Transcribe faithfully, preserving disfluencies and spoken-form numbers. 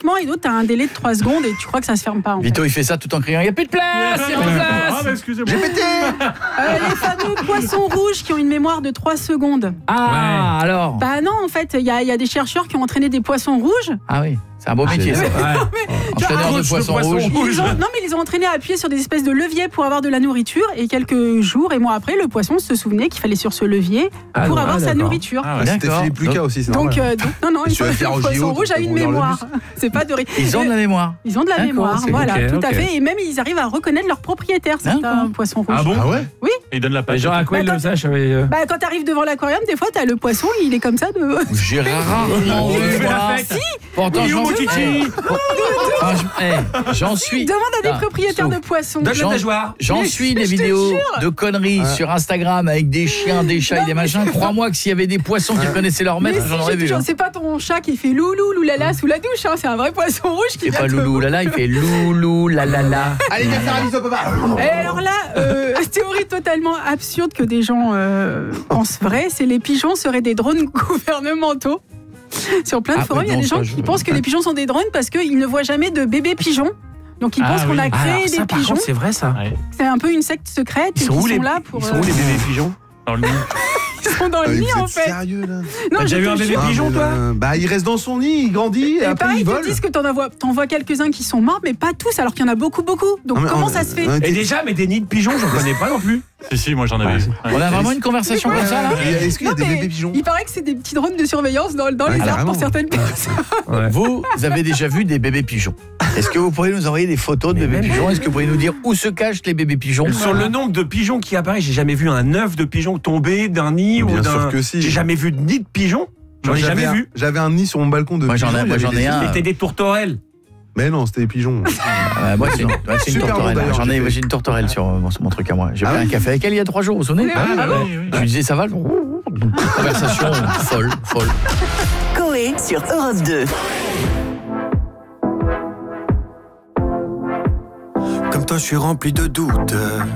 automatiquement et d'autres, tu as un délai de trois secondes et tu crois que ça se ferme pas. En Vito, fait. il fait ça tout en criant, il n'y a plus de place, il y a plus de place. Ah, bah, excusez-moi. J'ai pété. Euh, les fameux poissons rouges qui ont une mémoire de trois secondes. Ah, Ouais. alors. Bah non, en fait, il y, y a des chercheurs qui ont entraîné des poissons rouges. Ah oui, c'est un beau métier, ça. Ouais. Entraîneur de Coach de poissons poisson rouges. rouge. Ils ont, non, mais ils les ont entraînés à appuyer sur des espèces de leviers pour avoir de la nourriture. Et quelques jours et mois après, le poisson se souvenait qu'il fallait sur ce levier Ah, pour non, avoir ah, sa d'accord. nourriture. Ah, ouais. C'était D'accord. Philippe Lucas aussi, c'est Donc, normal. euh, donc, non, non, Et ils tu sont vas le faire au poisson J O, rouge tu a peux une conduire le mémoire. bus. C'est pas de rire. Ils ont de la mémoire. Ils ont de la D'accord, mémoire, c'est voilà, ok, tout à ok. fait. Et même ils arrivent à reconnaître leurs propriétaires, certains D'accord. poissons rouges. Ah bon? Ah ouais? Et il donne la Mais patte. genre, à quoi il Bah, le sache euh, Bah, quand t'arrives devant l'aquarium, des fois, t'as le poisson, il est comme ça de. J'ai rarement Il vu fait la moi. fête. Pourtant, Oui, j'en mon kiki. Eh, enfin, je- eh, j'en suis. Demande à des Ah, propriétaires sauf. de poissons. Donne J'en- la nageoire. J'en Mais suis je des te vidéos jure. de conneries sur Instagram avec des chiens, des chats et des machins. Crois-moi que s'il y avait des poissons qui reconnaissaient leur Mais maître, si, j'en aurais je te vu. jure, hein. c'est pas ton chat qui fait loulou, loulala sous la douche, hein, c'est un vrai poisson rouge qui C'est vient pas te- loulou là là, il fait loulou là là là. Allez, viens faire un bisou, papa. Et alors là, euh, théorie totalement absurde que des gens euh, pensent vrai, c'est les pigeons seraient des drones gouvernementaux. Sur plein de Ah, forums, ouais, il y a non, des gens ça, qui je- pensent que les pigeons sont des drones parce qu'ils ne voient jamais de bébés pigeons. Donc ils Ah, pensent qu'on oui. a créé Alors, des ça, par pigeons. contre, c'est vrai ça. Ouais. C'est un peu une secte secrète Ils et sont qui où les sont là pour. Ils sont où les euh, bébés pigeons? Dans le nid. Ils sont dans Ah, le mais nid vous en êtes fait. sérieux là? Non, T'as je déjà te vu un bébé jure. pigeon, toi? Euh, Bah il reste dans son nid, il grandit et, Et après pareil, il ils vole. te disent que t'en vois, t'en vois quelques-uns qui sont morts, mais pas tous, alors qu'il y en a beaucoup, beaucoup. Donc Non, mais comment on- ça se fait on Et était- déjà, mais des nids de pigeons, j'en connais pas non plus. Si, si, moi j'en avais vu. On a vraiment une conversation comme ça là. Et Est-ce qu'il y a Non, des mais bébés pigeons? Il paraît que c'est des petits drones de surveillance dans, dans Ouais, les arbres carrément. pour certaines personnes. Ouais. Vous avez déjà vu des bébés pigeons. Est-ce que vous pourriez nous envoyer des photos de Mais bébés même- pigeons? Est-ce que vous pourriez nous dire où se cachent les bébés pigeons? Sur le nombre de pigeons qui apparaissent, j'ai jamais vu un œuf de pigeon tomber d'un nid Bien ou d'un. sûr que si. J'ai jamais vu de nid de pigeon. J'en Moi, ai jamais j'avais un- vu. J'avais un nid sur mon balcon de Moi, j'en ai- pigeons, il y moi, avait j'en ai des- un. C'était des tourterelles. Mais non, c'était des pigeons. Euh, moi, c'est une, moi, c'est une Super bon, tourterelle. d'ailleurs, J'en ai, j'ai moi, fait. j'ai une tourterelle sur mon, sur mon truc à moi. J'ai Ah pris ouais un café avec elle il y a trois jours, vous vous souvenez? Ah, Ah, bon Oui, oui. Je lui disais ça va. Conversation folle, folle. Coé sur Europe deux. Comme toi, je suis rempli de doutes.